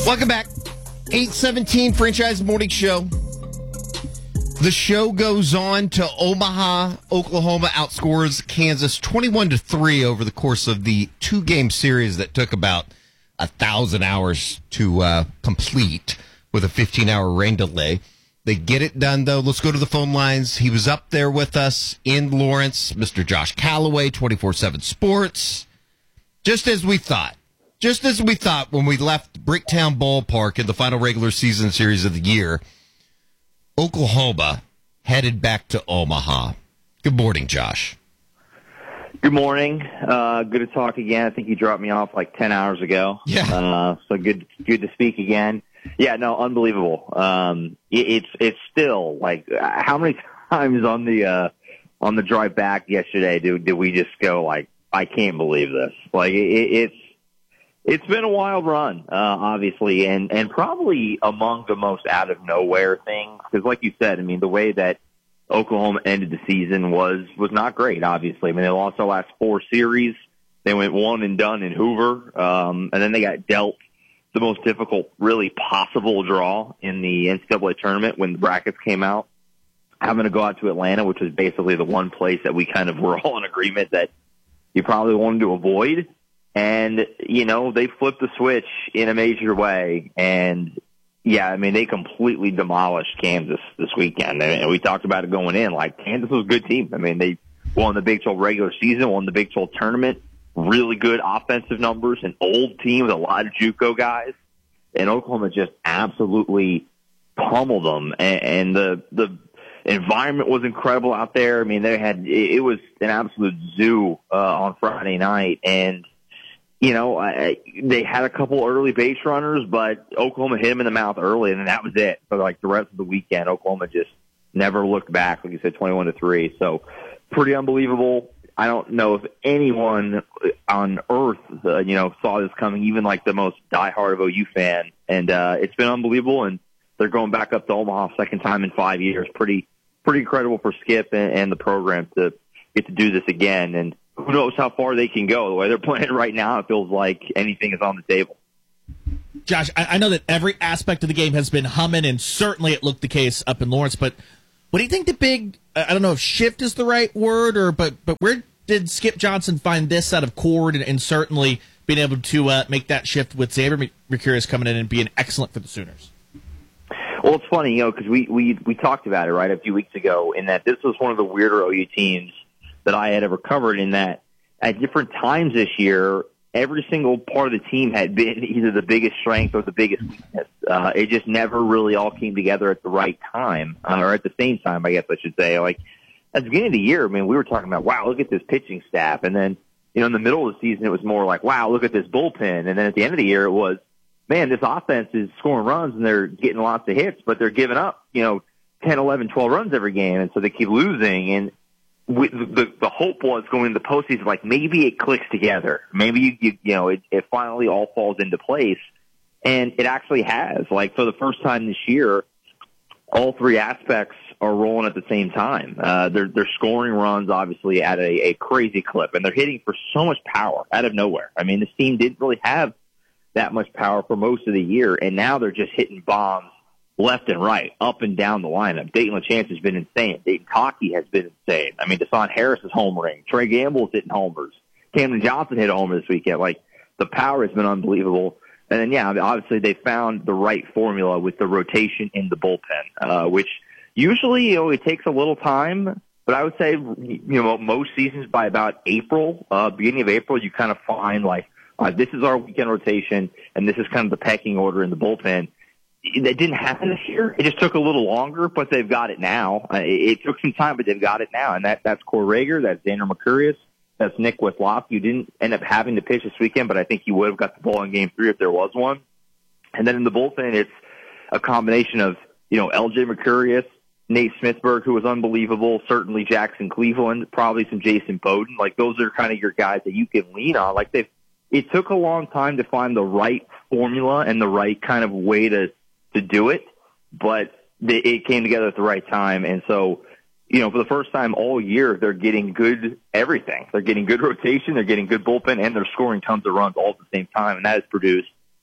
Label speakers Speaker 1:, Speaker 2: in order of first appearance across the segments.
Speaker 1: Welcome back. 817 Franchise Morning Show. The show goes on to Omaha. Oklahoma outscores Kansas 21-3 over the course of the two-game series that took about 1,000 hours to complete with a 15-hour rain delay. They get it done, though. Let's go to the phone lines. He was up there with us in Lawrence, Mr. Josh Calloway, 24/7 Sports. Just as we thought when we left Bricktown Ballpark in the final regular season series of the year, Oklahoma headed back to Omaha. Good morning, Josh.
Speaker 2: Good morning. Good to talk again. I think you dropped me off like 10 hours ago.
Speaker 1: Yeah.
Speaker 2: So good to speak again. Yeah, no, unbelievable. It's still like, how many times on the drive back yesterday did we just go like, I can't believe this. Like it's been a wild run, obviously, and probably among the most out of nowhere things. Because like you said, I mean, the way that Oklahoma ended the season was not great, obviously. I mean, they lost their last 4 series. They went one and done in Hoover. And then they got dealt the most difficult, really possible draw in the NCAA tournament when the brackets came out. Having to go out to Atlanta, which was basically the one place that we kind of were all in agreement that you probably wanted to avoid. And, you know, they flipped the switch in a major way. And, yeah, I mean, they completely demolished Kansas this weekend. And we talked about it going in. Like, Kansas was a good team. I mean, they won the Big 12 regular season, won the Big 12 tournament, really good offensive numbers, an old team with a lot of JUCO guys. And Oklahoma just absolutely pummeled them. And the environment was incredible out there. I mean, it was an absolute zoo on Friday night. And, you know, they had a couple early base runners, but Oklahoma hit them in the mouth early, and then that was it. For like the rest of the weekend, Oklahoma just never looked back. Like you said, 21-3. So pretty unbelievable. I don't know if anyone on earth, saw this coming, even like the most diehard of OU fan. And it's been unbelievable. And they're going back up to Omaha second time in 5 years. Pretty incredible for Skip and the program to get to do this again. And who knows how far they can go. The way they're playing right now, it feels like anything is on the table.
Speaker 3: Josh, I know that every aspect of the game has been humming, and certainly it looked the case up in Lawrence, but what do you think the big, I don't know if shift is the right word, but where did Skip Johnson find this out of Cord and certainly being able to make that shift with Xavier Mercurius coming in and being excellent for the Sooners?
Speaker 2: Well, it's funny, because we talked about it, right, a few weeks ago, in that this was one of the weirder OU teams that I had ever covered, in that at different times this year, every single part of the team had been either the biggest strength or the biggest weakness. It just never really all came together at the right time, or at the same time, I guess I should say. Like, at the beginning of the year, I mean, we were talking about, wow, look at this pitching staff. And then, in the middle of the season, it was more like, wow, look at this bullpen. And then at the end of the year, it was, man, this offense is scoring runs and they're getting lots of hits, but they're giving up, 10, 11, 12 runs every game. And so they keep losing. And the hope was going into the postseason, like maybe it clicks together. Maybe it finally all falls into place, and it actually has. Like, for the first time this year, all 3 aspects are rolling at the same time. They're scoring runs obviously at a crazy clip, and they're hitting for so much power out of nowhere. I mean, this team didn't really have that much power for most of the year, and now they're just hitting bombs left and right, up and down the lineup. Dayton LaChance has been insane. Dayton Cockey has been insane. I mean, Deshaun Harris is homering. Trey Gamble's hitting homers. Camden Johnson hit a homer this weekend. Like, the power has been unbelievable. And then, yeah, obviously they found the right formula with the rotation in the bullpen, which usually, it takes a little time. But I would say, most seasons by about April, beginning of April, you kind of find, like, this is our weekend rotation, and this is kind of the pecking order in the bullpen. That didn't happen this year. It just took a little longer, but they've got it now. It took some time, but they've got it now. And that's Core Rager, that's Xander Mercurius, that's Nick Westlock. You didn't end up having to pitch this weekend, but I think you would have got the ball in Game 3 if there was one. And then in the bullpen, it's a combination of, LJ Mercurius, Nate Smithberg, who was unbelievable, certainly Jackson Cleveland, probably some Jason Bowden. Like, those are kind of your guys that you can lean on. Like, it took a long time to find the right formula and the right kind of way to do it, but it came together at the right time. And so, for the first time all year, they're getting good everything. They're getting good rotation, they're getting good bullpen, and they're scoring tons of runs all at the same time, and that has produced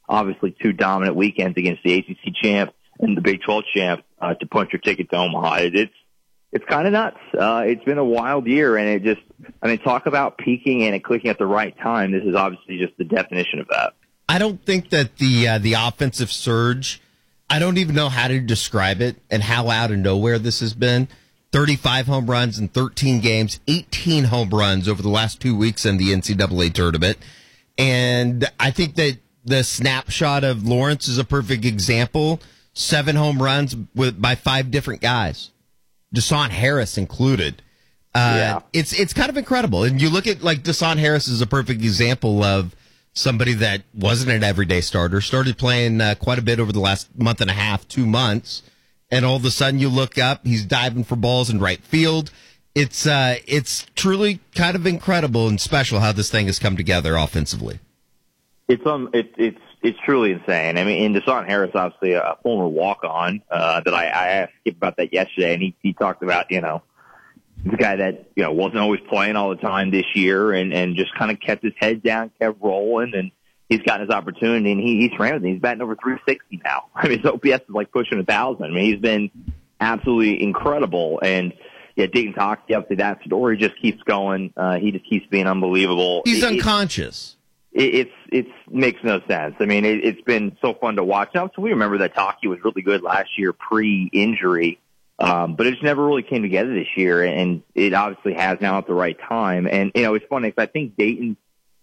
Speaker 2: obviously two dominant weekends against the ACC champ and the Big 12 champ to punch your ticket to Omaha. It's kind of nuts. It's been a wild year, and talk about peaking and it clicking at the right time. This is obviously just the definition of that.
Speaker 1: I don't think that the offensive surge, I don't even know how to describe it and how out of nowhere this has been. 35 home runs in 13 games, 18 home runs over the last 2 weeks in the NCAA tournament. And I think that the snapshot of Lawrence is a perfect example. 7 home runs by 5 different guys, Deshaun Harris included. It's kind of incredible. And you look at like Deshaun Harris is a perfect example of somebody that wasn't an everyday starter, started playing quite a bit over the last month and a half, 2 months, and all of a sudden you look up, he's diving for balls in right field. It's truly kind of incredible and special how this thing has come together offensively.
Speaker 2: It's truly insane. I mean, and Deshaun Harris, obviously a former walk-on, that I asked Skip about that yesterday, and he talked about, the guy that, wasn't always playing all the time this year and just kind of kept his head down, kept rolling, and he's gotten his opportunity, and he's ran with it. He's batting over 360 now. I mean, his OPS is like pushing 1,000. I mean, he's been absolutely incredible. And, Dayton Toxie, obviously that story just keeps going. He just keeps being unbelievable.
Speaker 1: He's unconscious.
Speaker 2: It makes no sense. I mean, it's been so fun to watch. Now, so we remember that Toxie was really good last year pre-injury. But it just never really came together this year, and it obviously has now at the right time. And, it's funny because I think Dayton,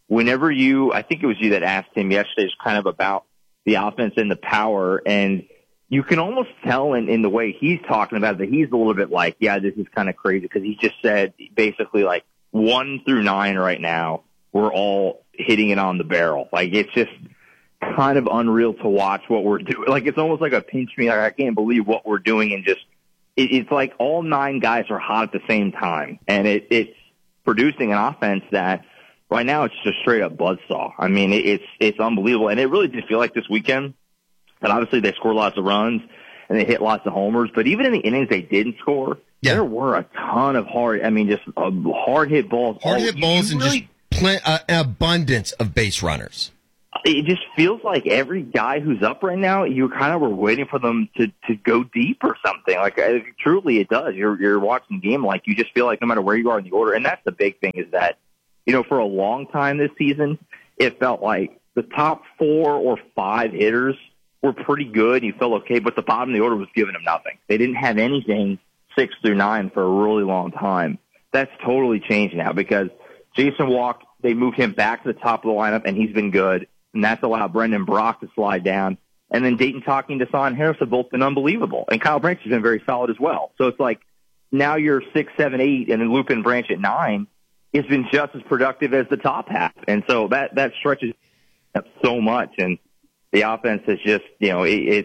Speaker 2: I think it was you that asked him yesterday just kind of about the offense and the power, and you can almost tell in the way he's talking about it that he's a little bit like, this is kind of crazy because he just said basically like 1 through 9 right now, we're all hitting it on the barrel. Like it's just kind of unreal to watch what we're doing. Like it's almost like a pinch me. Like I can't believe what we're doing, and just it's like all 9 guys are hot at the same time, and it's producing an offense that right now it's just straight up buzzsaw. I mean, it's unbelievable, and it really did feel like this weekend. And obviously they scored lots of runs and they hit lots of homers, but even in the innings they didn't score, there were a ton of hard hit balls.
Speaker 1: Hard hit balls and just an abundance of base runners.
Speaker 2: It just feels like every guy who's up right now, you kind of were waiting for them to go deep or something. Like truly, it does. You're watching the game like you just feel like no matter where you are in the order, and that's the big thing is that for a long time this season, it felt like the top 4 or 5 hitters were pretty good. You felt okay, but the bottom of the order was giving them nothing. They didn't have anything 6 through 9 for a really long time. That's totally changed now because Jason Walk, they moved him back to the top of the lineup, and he's been good. And that's allowed Brendan Brock to slide down. And then Dayton Toxie and Deshaun Harris have both been unbelievable. And Kyle Branch has been very solid as well. So it's like now you're 6, 7, 8, and then Lupin Branch at 9 has been just as productive as the top half. And so that stretches up so much. And the offense is just, we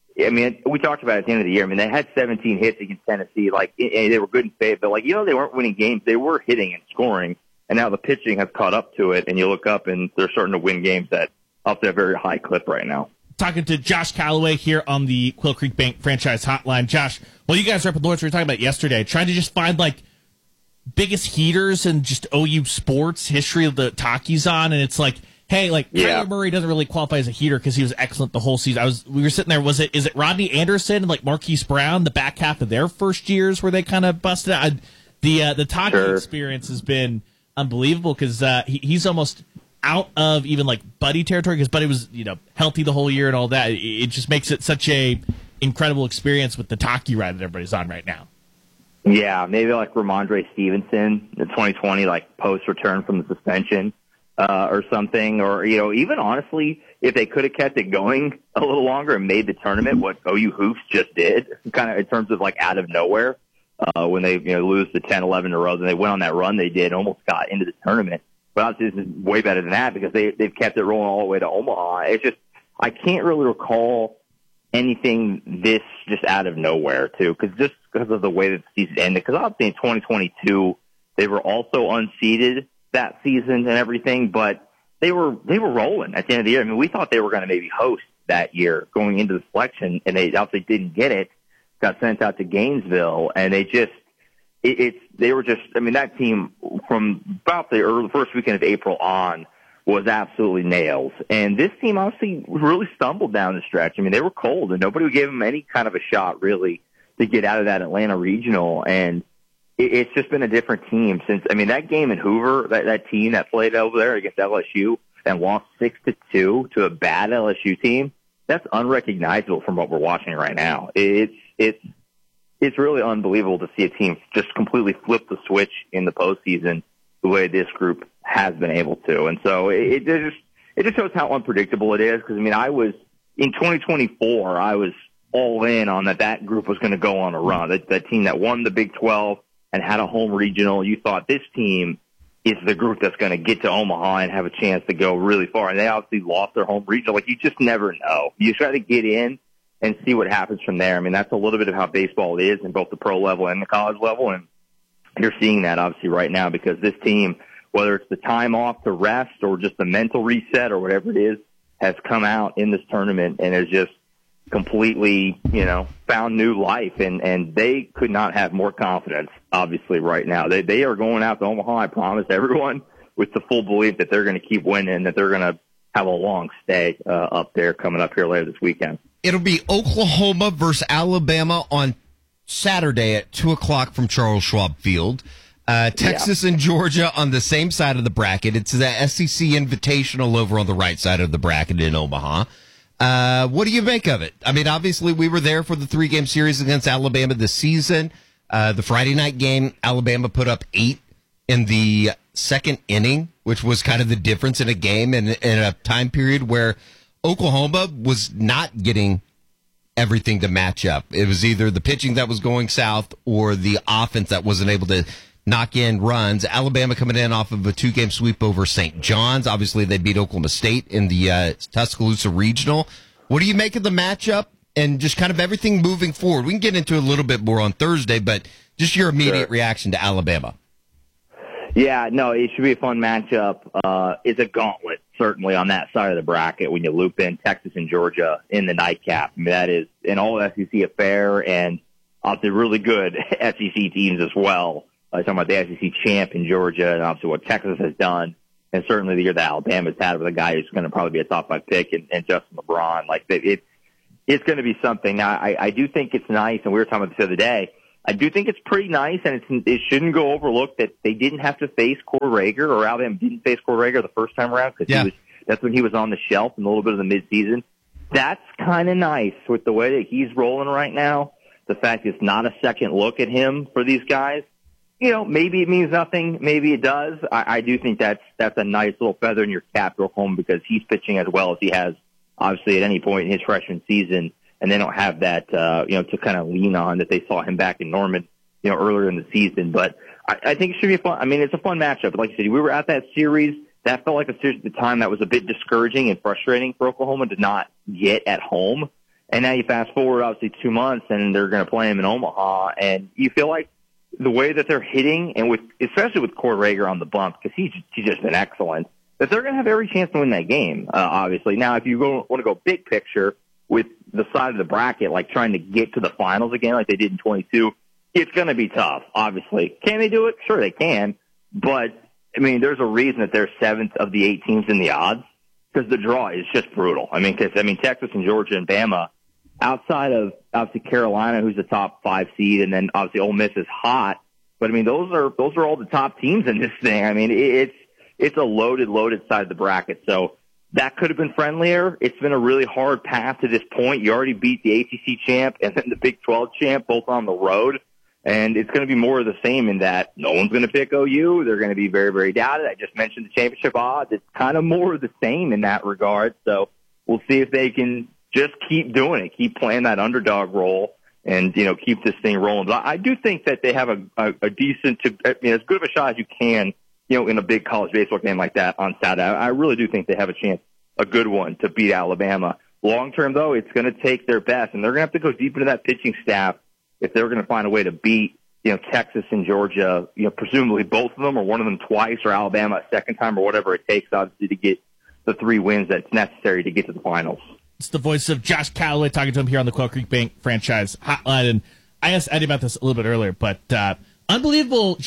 Speaker 2: talked about it at the end of the year. I mean, they had 17 hits against Tennessee. Like, they were good in favor, but they weren't winning games. They were hitting and scoring. And now the pitching has caught up to it, and you look up, and they're starting to win games at up to a very high clip right now.
Speaker 3: Talking to Josh Calloway here on the Quill Creek Bank franchise hotline. Josh, well, you guys are up at Lawrence, we were talking about yesterday, trying to just find, biggest heaters in just OU sports history of the Takis on, and it's like, hey, Kyler Murray doesn't really qualify as a heater because he was excellent the whole season. We were sitting there, is it Rodney Anderson and, Marquise Brown, the back half of their first years where they kind of busted out? The Taki experience has been unbelievable because he's almost out of even Buddy territory because Buddy was healthy the whole year and all that. It just makes it such a incredible experience with the Taki ride that everybody's on right now.
Speaker 2: Yeah, maybe Ramondre Stevenson in 2020, post return from the suspension or something, or even honestly, if they could have kept it going a little longer and made the tournament, what OU Hoops just did, kind of in terms of out of nowhere. When they lose the 10, 11 in a row, and they went on that run they did, almost got into the tournament. But obviously this is way better than that because they've kept it rolling all the way to Omaha. It's just I can't really recall anything this just out of nowhere too, because of the way that the season ended. Because obviously in 2022 they were also unseeded that season and everything, but they were rolling at the end of the year. I mean, we thought they were going to maybe host that year going into the selection, and they obviously didn't get it. Got sent out to Gainesville, and they were just, that team from about the first weekend of April on was absolutely nails. And this team obviously really stumbled down the stretch. I mean, they were cold, and nobody gave them any kind of a shot, really, to get out of that Atlanta regional. And it's just been a different team since, I mean, that game in Hoover, that team that played over there against LSU and lost 6-2 to a bad LSU team, that's unrecognizable from what we're watching right now. It's really unbelievable to see a team just completely flip the switch in the postseason the way this group has been able to. And so it just shows how unpredictable it is. Because, I mean, in 2024, I was all in on that group was going to go on a run. That team that won the Big 12 and had a home regional, you thought this team is the group that's going to get to Omaha and have a chance to go really far. And they obviously lost their home regional. Like, you just never know. You try to get in and see what happens from there. I mean, that's a little bit of how baseball is in both the pro level and the college level. And you're seeing that obviously right now because this team, whether it's the time off to rest or just the mental reset or whatever it is, has come out in this tournament and has just completely, found new life. And they could not have more confidence, obviously, right now. They are going out to Omaha, I promise everyone, with the full belief that they're going to keep winning, that they're going to have a long stay up there coming up here later this weekend.
Speaker 1: It'll be Oklahoma versus Alabama on Saturday at 2:00 from Charles Schwab Field. Texas and Georgia on the same side of the bracket. It's the SEC Invitational over on the right side of the bracket in Omaha. What do you make of it? I mean, obviously, we were there for the 3-game series against Alabama this season. The Friday night game, Alabama put up 8 in the second inning, which was kind of the difference in a game and in a time period where Oklahoma was not getting everything to match up. It was either the pitching that was going south or the offense that wasn't able to knock in runs. Alabama coming in off of a 2-game sweep over St. John's. Obviously, they beat Oklahoma State in the Tuscaloosa Regional. What do you make of the matchup and just kind of everything moving forward? We can get into a little bit more on Thursday, but just your immediate reaction to Alabama.
Speaker 2: Yeah, no, it should be a fun matchup. It's a gauntlet, certainly, on that side of the bracket when you loop in Texas and Georgia in the nightcap. I mean, that is an all-SEC affair and obviously really good SEC teams as well. Talking about the SEC champ in Georgia and obviously what Texas has done, and certainly the year that Alabama's had with a guy who's going to probably be a top 5 pick and Justin LeBron. Like, it's going to be something. Now, I do think it's nice, and we were talking about this the other day, I do think it's pretty nice, and it shouldn't go overlooked that they didn't have to face Corey Rager, or Alabama didn't face Corey Rager the first time around, because that's when he was on the shelf in a little bit of the midseason. That's kind of nice with the way that he's rolling right now. The fact it's not a second look at him for these guys. Maybe it means nothing. Maybe it does. I do think that's a nice little feather in your cap to home because he's pitching as well as he has, obviously, at any point in his freshman season. And they don't have that, to kind of lean on that they saw him back in Norman, earlier in the season. But I think it should be fun. I mean, it's a fun matchup. Like you said, we were at that series. That felt like a series at the time that was a bit discouraging and frustrating for Oklahoma to not get at home. And now you fast forward, obviously, 2 months, and they're going to play him in Omaha. And you feel like the way that they're hitting, and especially with Corey Rager on the bump, because he's just been excellent, that they're going to have every chance to win that game, obviously. Now, if you want to go big picture with the side of the bracket, like trying to get to the finals again like they did in 22, it's going to be tough, obviously. Can they do it? Sure they can. But, I mean, there's a reason that they're 7th of the 8 teams in the odds, because the draw is just brutal. I mean, Texas and Georgia and Bama, outside of, obviously, Carolina, who's the top 5 seed, and then, obviously, Ole Miss is hot. But, I mean, those are all the top teams in this thing. I mean, it's a loaded side of the bracket. So that could have been friendlier. It's been a really hard path to this point. You already beat the ACC champ and then the Big 12 champ, both on the road. And it's going to be more of the same in that no one's going to pick OU. They're going to be very, very doubted. I just mentioned the championship odds. It's kind of more of the same in that regard. So we'll see if they can just keep doing it, keep playing that underdog role, and, keep this thing rolling. But I do think that they have a decent, as good of a shot as you can, in a big college baseball game like that on Saturday. I really do think they have a chance, a good one, to beat Alabama. Long term, though, it's going to take their best, and they're going to have to go deep into that pitching staff if they're going to find a way to beat, Texas and Georgia, presumably both of them or one of them twice, or Alabama a second time, or whatever it takes, obviously, to get the 3 wins that's necessary to get to the finals.
Speaker 3: It's the voice of Josh Calloway talking to him here on the Quail Creek Bank franchise hotline. And I asked Eddie about this a little bit earlier, but unbelievable just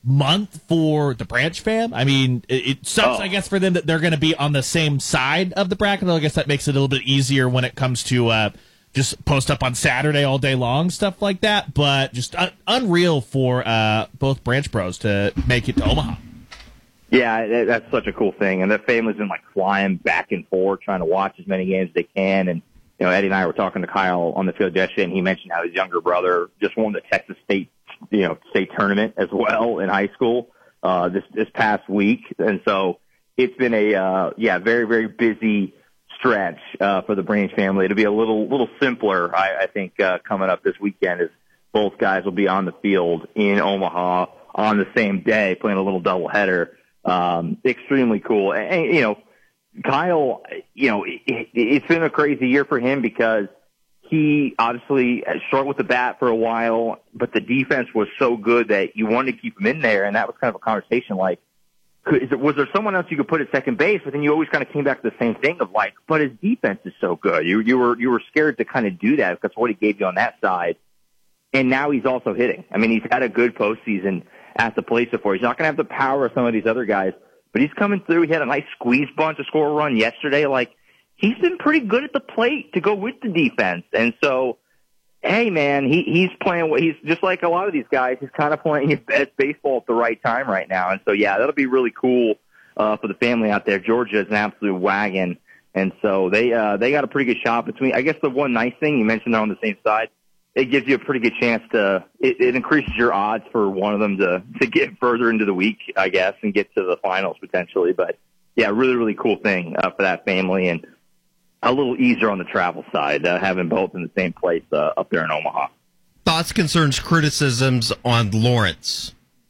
Speaker 3: month for the Branch fam. I mean, it sucks, I guess, for them that they're going to be on the same side of the bracket. I guess that makes it a little bit easier when it comes to just post up on Saturday all day long, stuff like that. But just unreal for both Branch Bros to make it to Omaha.
Speaker 2: Yeah, that's such a cool thing. And the family's been, like, flying back and forth, trying to watch as many games as they can. And, you know, Eddie and I were talking to Kyle on the field yesterday, and he mentioned how his younger brother just won the Texas State tournament as well in high school this past week. And so it's been a very, very busy stretch for the Branch family. It'll be a little simpler, I think, coming up this weekend, as both guys will be on the field in Omaha on the same day, playing a little doubleheader. Extremely cool. And, you know, Kyle, you know, it's been a crazy year for him because he obviously struggled with the bat for a while, but the defense was so good that you wanted to keep him in there. And that was kind of a conversation like, was there someone else you could put at second base? But then you always kind of came back to the same thing of like, but his defense is so good. You were scared to kind of do that because what he gave you on that side. And now he's also hitting. I mean, he's had a good postseason at the plate so far. He's not going to have the power of some of these other guys, but he's coming through. He had a nice squeeze bunt to score a run yesterday. Like, he's been pretty good at the plate to go with the defense. And so, hey, man, he's playing – he's just like a lot of these guys. He's kind of playing his best baseball at the right time right now. And so, yeah, that'll be really cool for the family out there. Georgia is an absolute wagon. And so they got a pretty good shot between – I guess the one nice thing, you mentioned they're on the same side, it gives you a pretty good chance to it increases your odds for one of them to get further into the week, I guess, and get to the finals potentially. But, yeah, really, really cool thing for that family. And a little easier on the travel side, having both in the same place up there in Omaha.
Speaker 1: Thoughts, concerns, criticisms on Lawrence?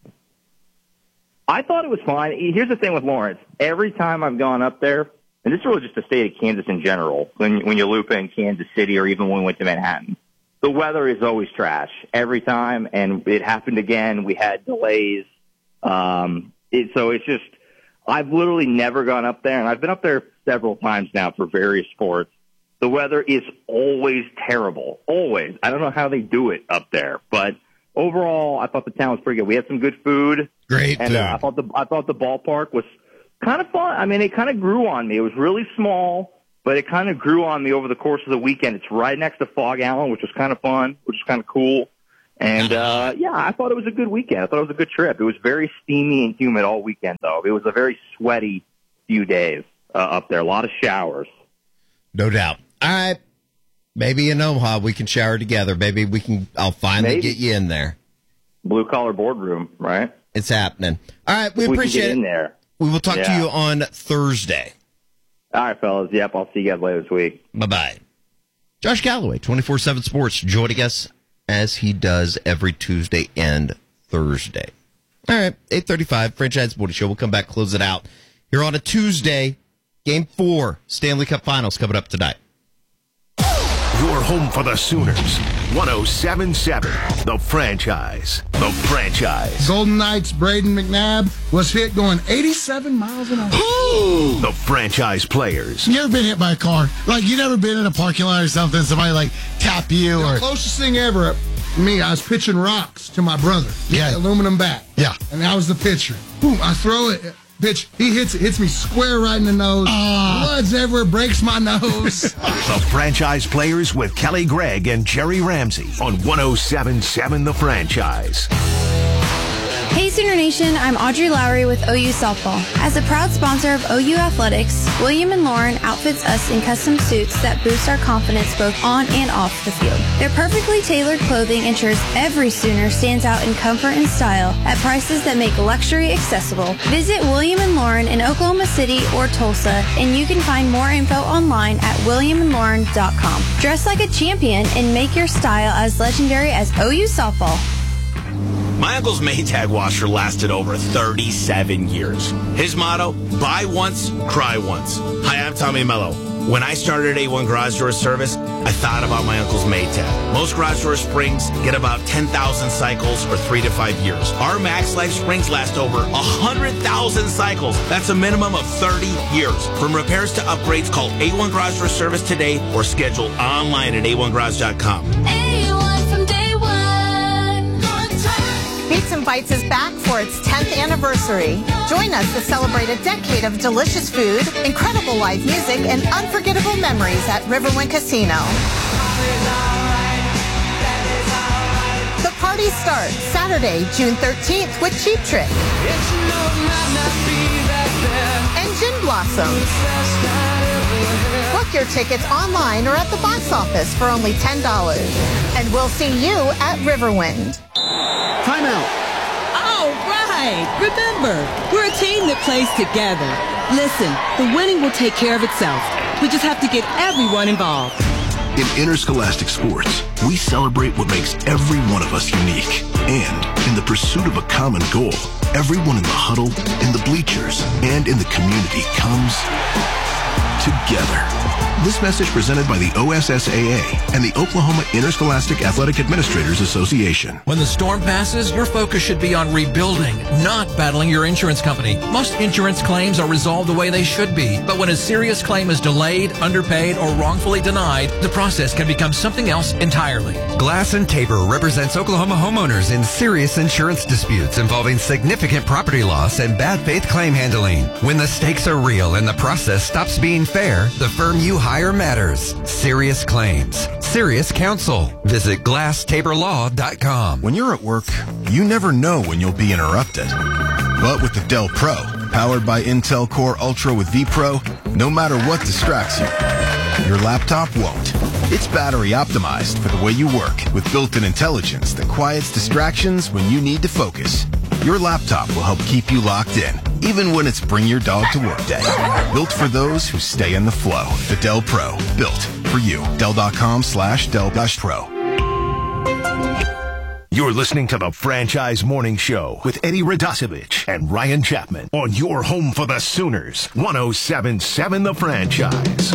Speaker 2: I thought it was fine. Here's the thing with Lawrence. Every time I've gone up there, and this is really just the state of Kansas in general, when you loop in Kansas City or even when we went to Manhattan, the weather is always trash every time, and it happened again. We had delays. So it's just, I've literally never gone up there, and I've been up there several times now for various sports. The weather is always terrible. Always. I don't know how they do it up there, but overall, I thought the town was pretty good. We had some good food.
Speaker 1: Great
Speaker 2: and
Speaker 1: food.
Speaker 2: I thought the ballpark was kind of fun. I mean, it kind of grew on me. It was really small, but it kind of grew on me over the course of the weekend. It's right next to Fog Allen, which was kind of fun, which was kind of cool. And, yeah, I thought it was a good weekend. I thought it was a good trip. It was very steamy and humid all weekend, though. It was a very sweaty few days up there. A lot of showers.
Speaker 1: No doubt. All right. Maybe in Omaha we can shower together. Maybe I'll finally get you in there.
Speaker 2: Blue-collar boardroom, right?
Speaker 1: It's happening. All right. We appreciate it.
Speaker 2: In there.
Speaker 1: We will talk to you on Thursday.
Speaker 2: All right, fellas. Yep, I'll see you guys later this week.
Speaker 1: Bye-bye. Josh Galloway, 24/7 Sports, joining us as he does every Tuesday and Thursday. All right, 8:35, Franchise Morning Show. We'll come back, close it out here on a Tuesday. Game 4, Stanley Cup Finals coming up tonight.
Speaker 4: Your home for the Sooners. 107.7. The Franchise. The Franchise.
Speaker 5: Golden Knights' Braden McNabb was hit going 87 miles an hour.
Speaker 4: The Franchise players.
Speaker 5: You ever been hit by a car? Like, you never been in a parking lot or something, somebody, like, tap you? The closest thing ever, me, I was pitching rocks to my brother. Yeah. Aluminum bat. Yeah. And I was the pitcher. Boom, I throw it. Pitch, he hits me square right in the nose. Blood's everywhere, breaks my nose.
Speaker 4: The Franchise players with Kelly Gregg and Jerry Ramsey on 107.7 The Franchise.
Speaker 6: Hey Sooner Nation, I'm Audrey Lowry with OU Softball. As a proud sponsor of OU Athletics, William & Lauren outfits us in custom suits that boost our confidence both on and off the field. Their perfectly tailored clothing ensures every Sooner stands out in comfort and style at prices that make luxury accessible. Visit William & Lauren in Oklahoma City or Tulsa, and you can find more info online at williamandlauren.com. Dress like a champion and make your style as legendary as OU Softball.
Speaker 7: My uncle's Maytag washer lasted over 37 years. His motto, buy once, cry once. Hi, I'm Tommy Mello. When I started A1 Garage Door Service, I thought about my uncle's Maytag. Most garage door springs get about 10,000 cycles for 3 to 5 years. Our Max Life springs last over 100,000 cycles. That's a minimum of 30 years. From repairs to upgrades, call A1 Garage Door Service today or schedule online at a1garage.com.
Speaker 8: A1 from day one. Beats and Bites is back for its 10th anniversary. Join us to celebrate a decade of delicious food, incredible live music, and unforgettable memories at Riverwind Casino. The party starts Saturday, June 13th with Cheap Trick and Gin Blossoms. Book your tickets online or at the box office for only $10. And we'll see you at Riverwind.
Speaker 9: Timeout.
Speaker 10: All right. Remember, we're a team that plays together. Listen, the winning will take care of itself. We just have to get everyone involved.
Speaker 4: In interscholastic sports, we celebrate what makes every one of us unique. And in the pursuit of a common goal, everyone in the huddle, in the bleachers, and in the community comes together. This message presented by the OSSAA and the Oklahoma Interscholastic Athletic Administrators Association.
Speaker 11: When the storm passes, your focus should be on rebuilding, not battling your insurance company. Most insurance claims are resolved the way they should be, but when a serious claim is delayed, underpaid, or wrongfully denied, the process can become something else entirely.
Speaker 12: Glass and Tabor represents Oklahoma homeowners in serious insurance disputes involving significant property loss and bad faith claim handling. When the stakes are real and the process stops being fair, the firm you hire matters. Serious claims. Serious counsel. Visit GlassTaborLaw.com.
Speaker 13: When you're at work, you never know when you'll be interrupted. But with the Dell Pro, powered by Intel Core Ultra with vPro, no matter what distracts you, your laptop won't. It's battery optimized for the way you work with built-in intelligence that quiets distractions when you need to focus. Your laptop will help keep you locked in, even when it's bring your dog to work day. Built for those who stay in the flow. The Dell Pro. Built for you. Dell.com/Dell-Pro.
Speaker 4: You're listening to the Franchise Morning Show with Eddie Radosevich and Ryan Chapman on your home for the Sooners. 107.7 The Franchise.